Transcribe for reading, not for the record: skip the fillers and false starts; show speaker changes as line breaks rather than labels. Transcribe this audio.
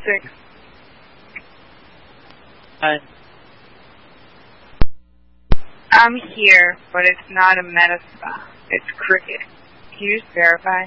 6. I'm here, but it's not a meta spa. It's cricket. Can you just verify?